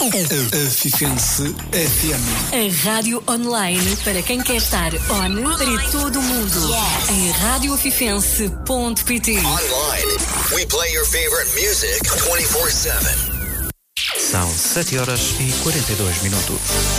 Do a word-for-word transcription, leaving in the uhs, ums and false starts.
A Fifense F M. A rádio online para quem quer estar on para todo o mundo. Yes. Em rádio afifense ponto pt. Online, we play your favorite music vinte e quatro sete. São sete horas e quarenta e dois minutos.